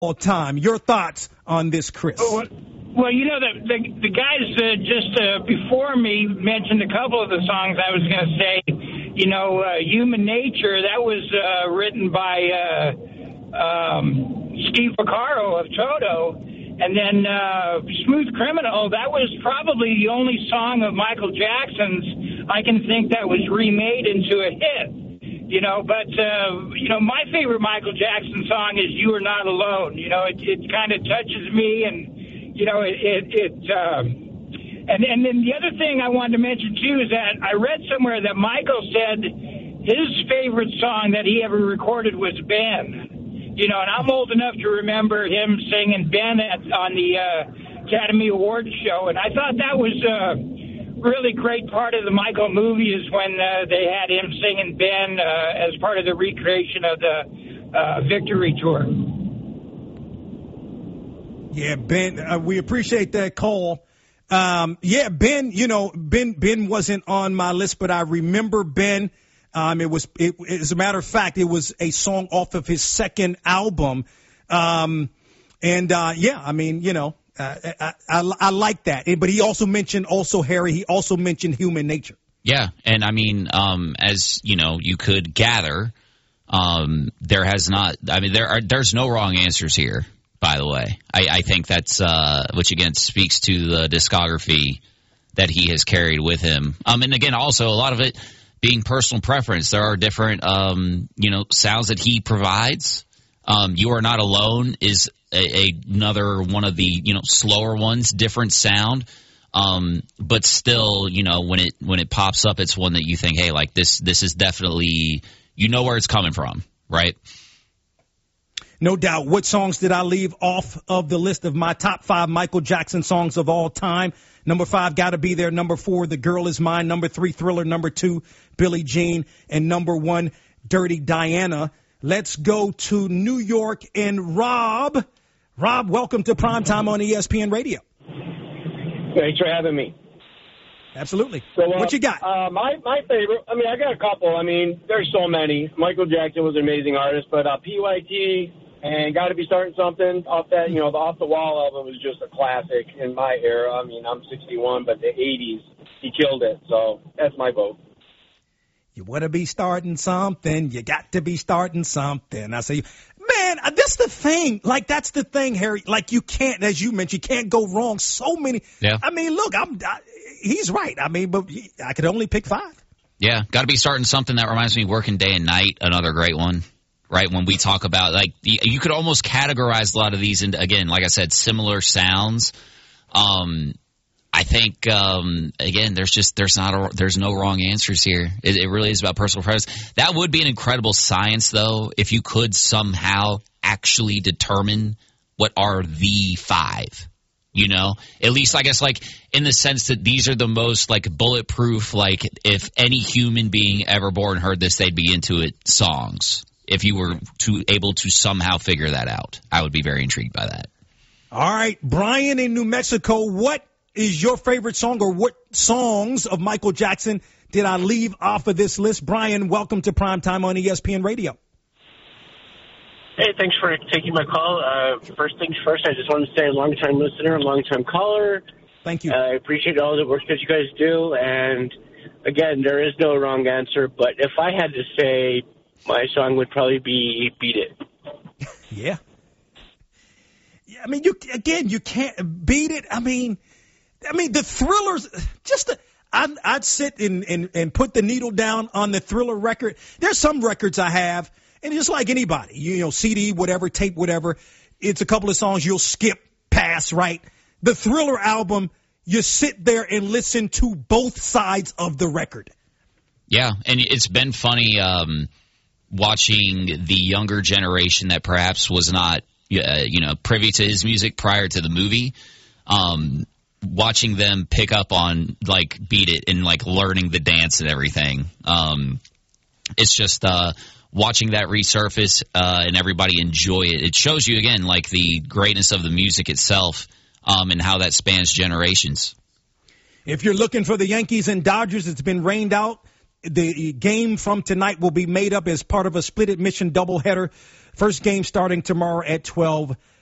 all time. Your thoughts on this, Chris? Well, you know, the guys just before me mentioned a couple of the songs. I was going to say, you know, Human Nature, that was written by Steve Porcaro of Toto. And then Smooth Criminal, that was probably the only song of Michael Jackson's I can think that was remade into a hit. You know, but, you know, my favorite Michael Jackson song is You Are Not Alone. You know, it kind of touches me, and, you know, and then the other thing I wanted to mention, too, is that I read somewhere that Michael said his favorite song that he ever recorded was Ben. You know, and I'm old enough to remember him singing Ben on the Academy Awards show, and I thought that was really great part of the Michael movie is when they had him singing Ben as part of the recreation of the Victory Tour. Yeah, Ben, we appreciate that call. Yeah, Ben, you know, Ben wasn't on my list, but I remember Ben. As a matter of fact, it was a song off of his second album. Yeah, I mean, you know, I like that. But he also mentioned Harry, he also mentioned Human Nature. Yeah. And I mean, as you know, you could gather, there's no wrong answers here, by the way. I think that's, which again speaks to the discography that he has carried with him. And again, also a lot of it being personal preference. There are different, sounds that he provides. You Are Not Alone is another one of the, slower ones, different sound. But still, when it pops up, it's one that you think, hey, like this is definitely, where it's coming from, right? No doubt. What songs did I leave off of the list of my top 5 Michael Jackson songs of all time? Number 5, Gotta Be There. Number 4, The Girl Is Mine. Number 3, Thriller. Number 2, Billie Jean. And number 1, Dirty Diana. Let's go to New York and Rob. Rob, welcome to Primetime on ESPN Radio. Thanks for having me. Absolutely. So, what you got? My favorite, I got a couple. There's so many. Michael Jackson was an amazing artist, but PYT and Got to Be Starting Something off that, the Off the Wall album was just a classic in my era. I'm 61, but the 80s, he killed it. So that's my vote. You want to be starting something. You got to be starting something. I say, man, that's the thing. Like, that's the thing, Harry. Like, you can't, as you mentioned, you can't go wrong. So many. Yeah. Look, he's right. But I could only pick 5. Yeah. Got to be starting something. That reminds me, Working Day and Night, another great one. Right, when we talk about, like, you could almost categorize a lot of these into, again, like I said, similar sounds. I think, again, there's no wrong answers here. It really is about personal preference. That would be an incredible science, though, if you could somehow actually determine what are the 5. At least, I guess, like, in the sense that these are the most, like, bulletproof, like, if any human being ever born heard this, they'd be into it songs. If you were able to somehow figure that out, I would be very intrigued by that. All right, Brian in New Mexico, what is your favorite song, or what songs of Michael Jackson did I leave off of this list? Brian, welcome to Primetime on ESPN Radio. Hey, thanks for taking my call. First things first, I just want to say long-time listener, long-time caller. Thank you. I appreciate all the work that you guys do. And, again, there is no wrong answer. But if I had to say, my song would probably be Beat It. Yeah. You can't beat it. The Thrillers, I'd sit and put the needle down on the Thriller record. There's some records I have, and just like anybody, CD, whatever, tape, whatever, it's a couple of songs you'll skip past, right? The Thriller album, you sit there and listen to both sides of the record. Yeah, and it's been funny, watching the younger generation that perhaps was not, privy to his music prior to the movie, watching them pick up on, like, Beat It and, like, learning the dance and everything. It's just watching that resurface and everybody enjoy it. It shows you, again, like, the greatness of the music itself and how that spans generations. If you're looking for the Yankees and Dodgers, it's been rained out. The game from tonight will be made up as part of a split admission doubleheader First game starting tomorrow at 12